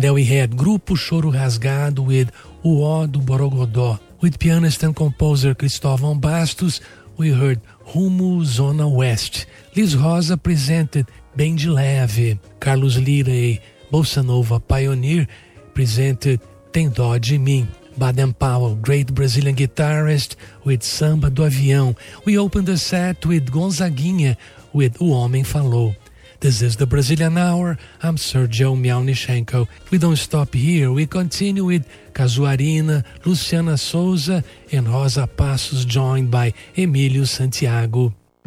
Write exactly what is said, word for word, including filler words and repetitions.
then we had Grupo Choro Rasgado with O Ó do Borogodó. With pianist and composer Cristóvão Bastos, we heard Rumo Zona West. Liz Rosa presented Bem de Leve. Carlos Lira, a bossa nova pioneer, presented Tem Dó de Mim. Baden Powell, great Brazilian guitarist, with Samba do Avião. We opened the set with Gonzaguinha with O Homem Falou. This is the Brazilian Hour. I'm Sergio Mialnichenko. We don't stop here. We continue with Casuarina, Luciana Souza, and Rosa Passos, joined by Emílio Santiago.